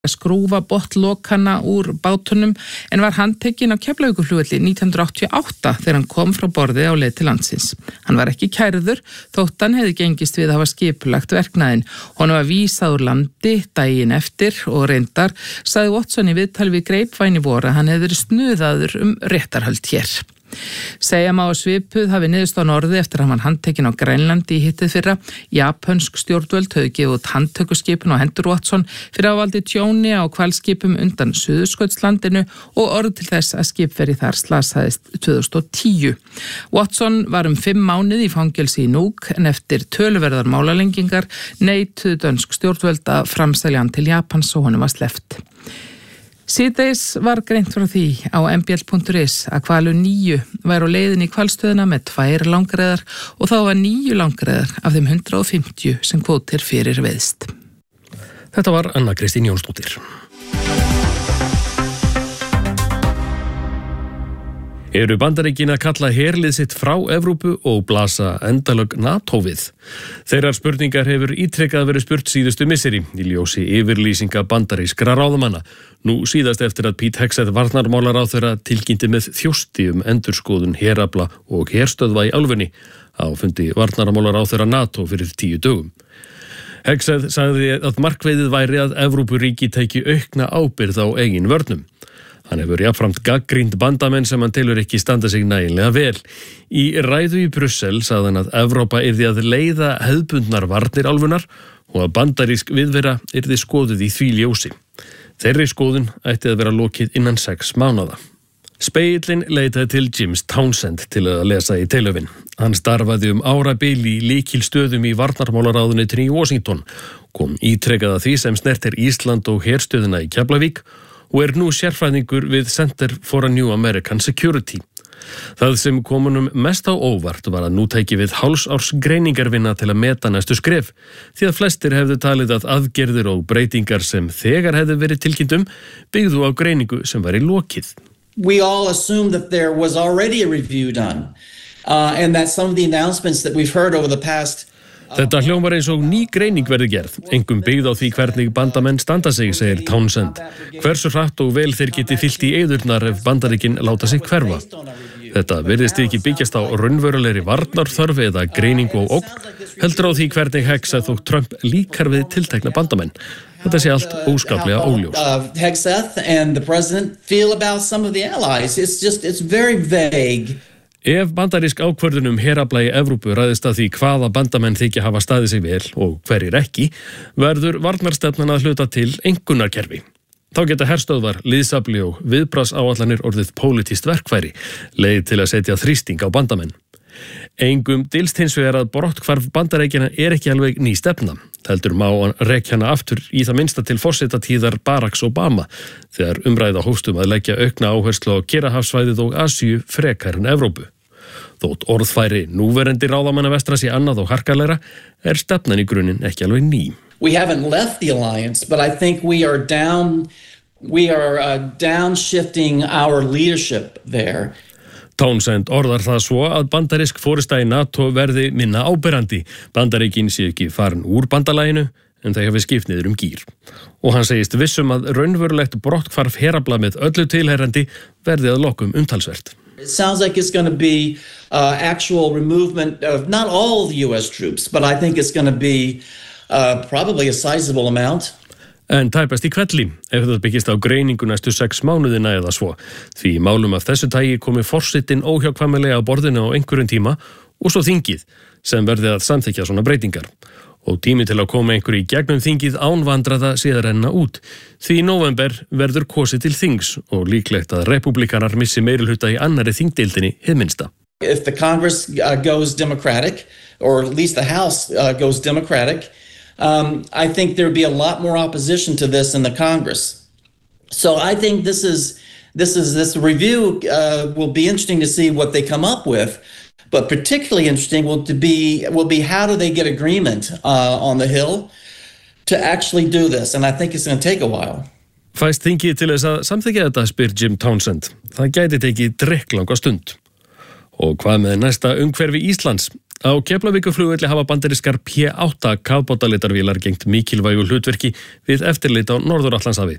skrúfa botnlokana úr bátunum en var handtekinn á Keflavíkurflugvelli 1988 þegar hann kom frá borði á leið til landsins. Hann var ekki kærður þótt hann hefði gengist við að hafa skipulagt verknaðinn. Honum var vísað úr landi daginn eftir og reyndar sagði Watson í viðtali við Grapevine í vor að hann hefði verið snuðaður réttarhöld hér. Segja má að svipuð hafi niðurstaðan orðið eftir að hann var handtekinn á Grænlandi í hittið fyrra. Japönsk stjórnvöld höfðu gefið út handtökuskipun á hendur Watson fyrir að valdi tjóni á hvalskipum undan Suðurskautslandinu og orð til þess að skipverji þar slasaðist 2010. Watson var 5 mánuði í fangelsi í Nuuk en eftir töluverðar málalengingar neituðu dönsk stjórnvöld að framselja hann til Japans og honum var sleppt. Síðdegis var greint frá því á mbl.is að hvalur 9 væri á leiðinni í hvalstöðina með 2 langreyðar og þá var 9 langreyðar af þeim 150 sem kvótir fyrir veiðst. Þetta var Anna Kristín Jónsdóttir. Eru Bandaríkin að kalla herlið sitt frá Evrópu og blasa endalög NATO við? Þeirrar spurningar hefur ítrekkað verið spurt síðustu misseri í ljósi yfirlýsinga bandarískra ráðamanna. Nú síðast eftir að Pete Hegseth varnarmálaráðherra tilkynnti með þjósti endurskoðun herafla og herstöðva í álfunni á fundi varnarmálaráðherra NATO fyrir 10 dögum. Hegseth sagði að markveiðið væri að Evrópuríki tæki aukna ábyrgð á eigin vörnum. Hann hefur jafnframt gagnrýnt bandamenn sem hann telur ekki standa sig nægilega vel. Í ræðu í Brussel sagði hann að Evrópa yrði að leiða hefðbundnar varnir álfunnar og að bandarísk viðvera yrði skoðuð í því ljósi. Þeirri skoðun ætti að vera lokið innan 6 mánaða. Spegillinn leitaði til James Townsend til að lesa í Teilöfin. Hann starfaði árabil í lykilstöðum í varnarmálaráðuneytinu í Washington, kom ítrekkað að því sem snertir Ísland og herstöðina í Keflavík og nú sérfræðingur við Center for a New American Security. Það sem kom honum mest á óvart var að nú tæki við hálfsárs greiningarvinna til að meta næstu skref, því að flestir hefðu talið að aðgerðir og breytingar sem þegar hefðu verið tilkynnt byggðu á greiningu sem var í lokið. We all assumed that there was already a review done and that some of the announcements that we've heard over the past Þetta hljómar eins og ný greining verði gerð, engum byggð á því hvernig bandamenn standa sig, segir Townsend. Hversu hratt og vel þeir geti fyllt í eyðurnar ef Bandaríkin láta sig hverfa. Þetta virðist ekki byggjast á raunverulegri varnarþörf eða greiningu og ógn, heldur á því hvernig Hegseth og Trump líkar við tiltekna bandamenn. Þetta sé allt óskaplega óljóst. Hegseth and the president feel about some of the allies. It's very vague. Ef bandarísk ákvörðun herafla í Evrópu ræðist að því hvaða bandamenn þykja hafa staðið sig vel og hverjir ekki, verður varnarstefnan að hluta til einkunnarkerfi. Þá geta herstöðvar, liðsafli og viðbragðsáætlanir orðið pólitískt verkfæri, leið til að setja þrýsting á bandamenn. Engum dylst hins vegar að brotthvarf Bandaríkjanna ekki alveg ný stefna. Heldur má rekja hana aftur í það minnsta til forsetatíðar Baracks Obama þegar umræða hófst að leggja aukna áherslu á Kyrrahafssvæðið og Asíu frekar en Evrópu. Þótt orðfæri núverandi ráðamanna vestra sé annað og harkalegra stefnan í grunninn ekki alveg ný. We haven't left the alliance, but I think we are downshifting our leadership there. Townsend orðar það svo að bandarísk forysta í NATO verði minna áberandi. Bandaríkin sé ekki farin úr bandalaginu en þau hafi skipt niður gír. Og hann segist vissum að raunverulegt brotthvarf herafla með öllu tilheyrandi verði að lokum umtalsvert. It sounds like it's going to be actual removement of not all the US troops, but I think it's going to be probably a sizable amount. En tæpast í hvelli, ef það byggist á greiningu næstu 6 mánuðina eða svo. Því málum af þessu tagi komi forsetinn óhjákvæmilega á borðinu á einhverjum tíma og svo þingið sem verði að samþykkja svona breytingar. Og tími til að koma einhverju í gegnum þingið án vandraða sé að renna út. Því í nóvember verður kosið til þings og líklegt að repúblikanar missi meirihluta í annarri þingdeildinni hið minnsta. If the Congress goes Democratic, or at least the House goes Democratic, I think there would be a lot more opposition to this in the Congress. So I think this review will be interesting to see what they come up with, but particularly interesting will be how do they get agreement on the Hill to actually do this, and I think it's going to take a while. Fæst þingið til þess að samþykkja þetta, spyr Jim Townsend. Það gæti tekið drekklanga stund. Og hvað með næsta umhverfi Íslands? Á Keflavíkurflugvelli hafa bandarískar P-8 kafbátaletarvélar gegnt mikilvægu hlutverki við eftirlit á Norður-Atlantshafi.